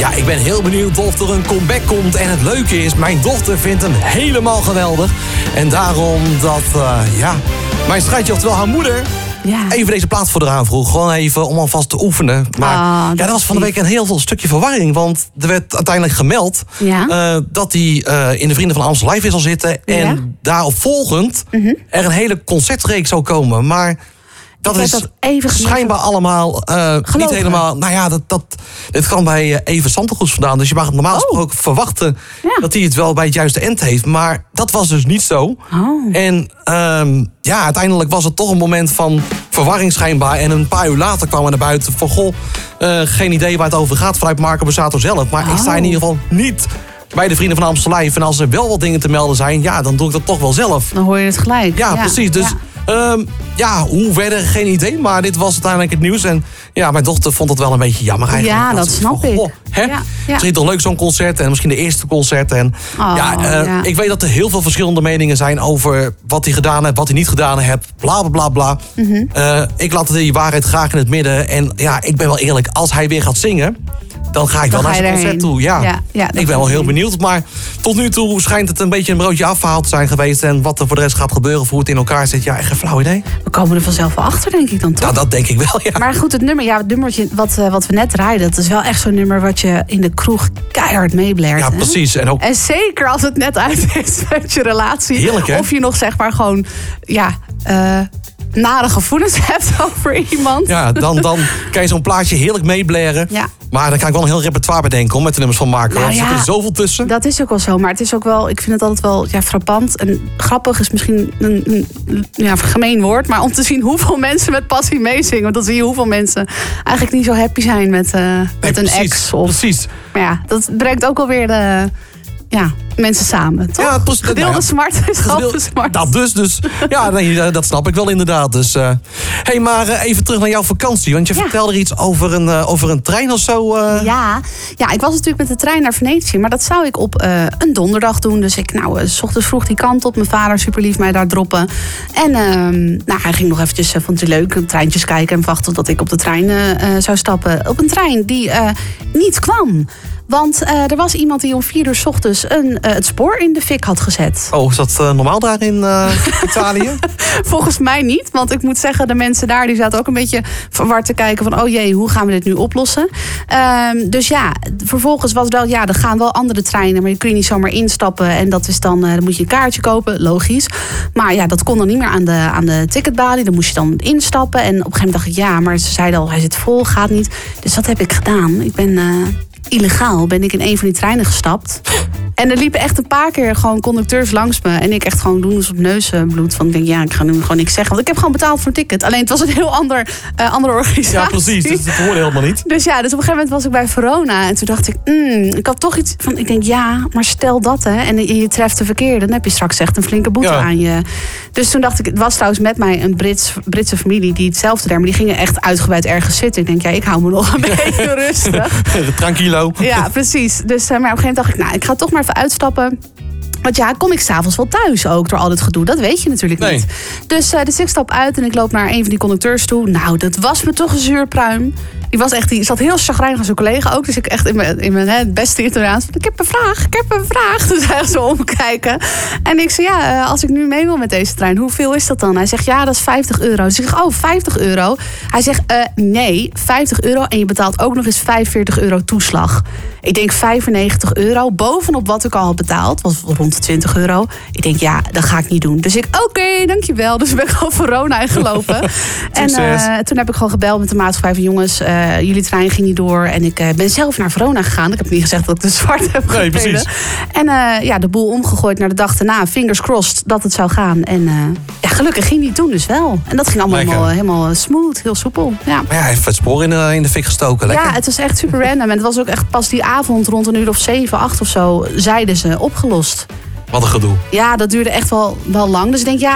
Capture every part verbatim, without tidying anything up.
Ja, ik ben heel benieuwd of er een comeback komt. En het leuke is, mijn dochter vindt hem helemaal geweldig. En daarom dat, uh, ja, mijn strijdje, oftewel haar moeder... Ja. Even deze plaat voor haar vroeg. Gewoon even om alvast te oefenen. Maar oh, dat, ja, dat was van de week een heel veel stukje verwarring. Want er werd uiteindelijk gemeld ja. uh, dat hij uh, in de Vrienden van Amstel Live is zal zitten. En ja. daarop volgend uh-huh. er een hele concertreeks zou komen. Maar dat is dat schijnbaar allemaal uh, niet helemaal... Nou ja, dat, dat, dit kwam bij uh, Even Santegoes vandaan. Dus je mag het normaal gesproken oh. verwachten ja. dat hij het wel bij het juiste eind heeft. Maar dat was dus niet zo. Oh. En um, ja, uiteindelijk was het toch een moment van verwarring schijnbaar. En een paar uur later kwam er naar buiten van... Goh, uh, geen idee waar het over gaat vanuit Marco Borsato zelf. Maar oh. ik sta in ieder geval niet... bij de Vrienden van Amstel Live. En als er wel wat dingen te melden zijn, ja, dan doe ik dat toch wel zelf. Dan hoor je het gelijk. Ja, ja. precies. Dus ja. Um, ja, hoe verder, geen idee. Maar dit was uiteindelijk het nieuws. En ja, mijn dochter vond het wel een beetje jammer eigenlijk. Ja, dat, dat snap van, ik. Goh, hè? Ja, ja. Het is toch leuk zo'n concert. En misschien de eerste concert. En oh, ja, uh, ja, ik weet dat er heel veel verschillende meningen zijn over wat hij gedaan heeft, wat hij niet gedaan heeft. Bla, bla, bla, bla. Mm-hmm. Uh, ik laat die waarheid graag in het midden. En ja, ik ben wel eerlijk, als hij weer gaat zingen... dan ga ik dan wel naar zijn concert toe. Ja. Ja, ja, ik ben wel heel benieuwd. Maar tot nu toe schijnt het een beetje een broodje afgehaald te zijn geweest. En wat er voor de rest gaat gebeuren, of hoe het in elkaar zit. Ja, echt een flauw idee. We komen er vanzelf wel achter, denk ik dan toch? Ja, dat denk ik wel, ja. Maar goed, het nummer, ja, het nummertje wat, uh, wat we net draaiden... dat is wel echt zo'n nummer wat je in de kroeg keihard meeblert. Ja, hè? precies. En, ook... en zeker als het net uit is met je relatie. Heerlijk, hè? Of je nog zeg maar gewoon... ja. Uh, nare gevoelens hebt over iemand. Ja, dan, dan kan je zo'n plaatje heerlijk meeblaren. Ja. Maar dan kan ik wel een heel repertoire bedenken om met de nummers van Marco. Nou, er ja, zit er zoveel tussen. Dat is ook wel zo. Maar het is ook wel, ik vind het altijd wel ja, frappant. En grappig is misschien een, een ja, gemeen woord. Maar om te zien hoeveel mensen met passie meezingen. Want dan zie je hoeveel mensen eigenlijk niet zo happy zijn met, uh, nee, met een precies, ex. Of, precies. Maar ja, dat brengt ook alweer de... Ja, mensen samen, toch? Ja, het gedeelde nou ja, smart is halve smart. Dat dus, dus ja, nee, dat snap ik wel inderdaad. Dus, uh, hey, maar uh, even terug naar jouw vakantie. Want je ja. vertelde er iets over een, uh, over een trein of zo. Uh... Ja. ja, ik was natuurlijk met de trein naar Venetië. Maar dat zou ik op uh, een donderdag doen. Dus ik, nou, uh, 's ochtends vroeg die kant op. Mijn vader super lief mij daar droppen. En uh, nou, hij ging nog eventjes, uh, vond hij leuk, treintjes kijken. En wachten tot ik op de trein uh, zou stappen. Op een trein die uh, niet kwam. Want uh, er was iemand die om vier uur 's ochtends een, uh, het spoor in de fik had gezet. Oh, is dat uh, normaal daar in uh, Italië? Volgens mij niet. Want ik moet zeggen, de mensen daar die zaten ook een beetje verward te kijken van... oh jee, hoe gaan we dit nu oplossen? Um, dus ja, vervolgens was wel... ja, er gaan wel andere treinen, maar je kun je niet zomaar instappen. En dat is dan, uh, dan moet je een kaartje kopen, logisch. Maar ja, dat kon dan niet meer aan de, aan de ticketbalie. Dan moest je dan instappen. En op een gegeven moment dacht ik, ja, maar ze zeiden al, hij zit vol, gaat niet. Dus wat heb ik gedaan? Ik ben... Uh, illegaal ben ik in een van die treinen gestapt. En er liepen echt een paar keer gewoon conducteurs langs me. En ik echt gewoon doen dus op neusbloed. Van ik denk, ja, ik ga nu gewoon niks zeggen. Want ik heb gewoon betaald voor een ticket. Alleen het was een heel ander, uh, andere organisatie. Ja, precies. Dus dat hoorde helemaal niet. Dus ja, dus op een gegeven moment was ik bij Verona. En toen dacht ik, mm, ik had toch iets van... Ik denk, ja, maar stel dat, hè. En je, je treft de verkeerde. Dan heb je straks echt een flinke boete ja. aan je. Dus toen dacht ik, het was trouwens met mij een Brits, Britse familie... die hetzelfde daar, maar die gingen echt uitgebreid ergens zitten. Ik denk, ja, ik hou me nog een beetje rustig. Tranquilo. Ja, precies. Dus, maar op een gegeven moment dacht ik, nou, ik ga toch maar even uitstappen. Want ja, kom ik s'avonds wel thuis ook door al dit gedoe? Dat weet je natuurlijk nee. niet. Dus, uh, dus ik stap uit en ik loop naar een van die conducteurs toe. Nou, dat was me toch een zuurpruim. Die was echt, die zat heel chagrijnig aan zijn collega ook. Dus ik echt in mijn, in mijn hè, beste Italiaans. Ik heb een vraag, ik heb een vraag. Dus hij zo omkijken. En ik zei, ja, als ik nu mee wil met deze trein, hoeveel is dat dan? Hij zegt, ja, dat is vijftig euro. Dus ik zeg, oh, vijftig euro? Hij zegt, uh, nee, vijftig euro en je betaalt ook nog eens vijfenveertig euro toeslag. Ik denk vijfennegentig euro, bovenop wat ik al had betaald. Was rond de twintig euro. Ik denk, ja, dat ga ik niet doen. Dus ik, oké, okay, dankjewel. Dus ik ben gewoon Verona ingelopen. En uh, toen heb ik gewoon gebeld met de maatschappij van jongens... Uh, Uh, jullie trein ging niet door en ik uh, ben zelf naar Verona gegaan. Ik heb niet gezegd dat ik de zwart heb gereden. Nee, precies. En uh, ja, de boel omgegooid naar de dag daarna. Fingers crossed dat het zou gaan. En uh, ja, gelukkig ging die toen dus wel. En dat ging allemaal helemaal, helemaal smooth, heel soepel. Ja, maar ja, hij heeft het spoor in de, in de fik gestoken. Lekker. Ja, het was echt super random. En het was ook echt pas die avond rond een uur of zeven, acht of zo, zeiden ze opgelost. Wat een gedoe. Ja, dat duurde echt wel, wel lang. Dus ik denk, ja,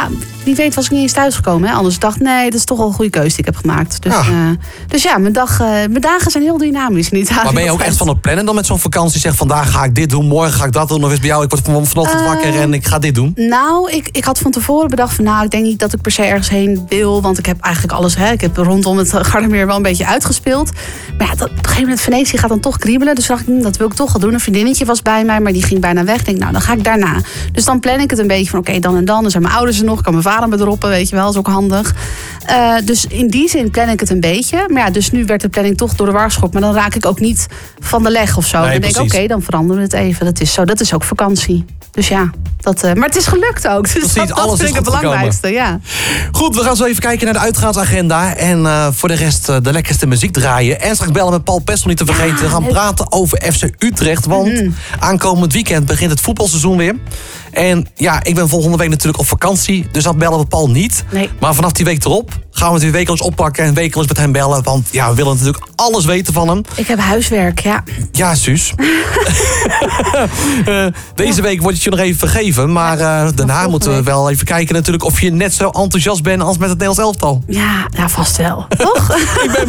niet weet, was ik niet eens thuisgekomen. Hè? Anders dacht nee, dat is toch wel een goede keuze die ik heb gemaakt. Dus ja, uh, dus ja mijn, dag, uh, mijn dagen zijn heel dynamisch in Italië. Maar ben je ook echt van het plannen dan met zo'n vakantie? Zeg, vandaag ga ik dit doen, morgen ga ik dat doen. Of is bij jou, ik word vanochtend uh, wakker en ik ga dit doen? Nou, ik, ik had van tevoren bedacht van nou, ik denk niet dat ik per se ergens heen wil. Want ik heb eigenlijk alles, hè, ik heb rondom het Gardameer wel een beetje uitgespeeld. Maar ja, dat, op een gegeven moment Venetië gaat dan toch kriebelen. Dus dacht ik, dat wil ik toch wel doen. Een vriendinnetje was bij mij, maar die ging bijna weg. Ik denk, nou, dan ga ik daarna. Dus dan plan ik het een beetje van oké, okay, dan en dan. Dan zijn mijn ouders er nog, kan mijn vader me droppen, weet je wel, is ook handig. Uh, dus in die zin plan ik het een beetje. Maar ja, dus nu werd de planning toch door de war geschopt. Maar dan raak ik ook niet van de leg of zo. Nee, dan denk ik, oké, okay, dan veranderen we het even. Dat is zo, dat is ook vakantie. Dus ja, dat, uh, maar het is gelukt ook. Dus Precies, dat, dat alles vind is ik het belangrijkste. Ja. Goed, we gaan zo even kijken naar de uitgaansagenda. En uh, voor de rest uh, de lekkerste muziek draaien. En straks bellen met Paul Pestel niet te vergeten. Ja, we gaan het... praten over F C Utrecht. Want mm-hmm. aankomend weekend begint het voetbalseizoen weer. En ja, ik ben volgende week natuurlijk op vakantie. Dus dat bellen we Paul niet. Nee. Maar vanaf die week erop gaan we het weer wekelijks oppakken. En wekelijks met hem bellen. Want ja, we willen natuurlijk alles weten van hem. Ik heb huiswerk, ja. Ja, Suus. uh, deze week wordt het je nog even vergeven. Maar uh, daarna moeten we wel even kijken natuurlijk of je net zo enthousiast bent als met het Nederlands elftal. Ja, nou vast wel. Toch? Ik ben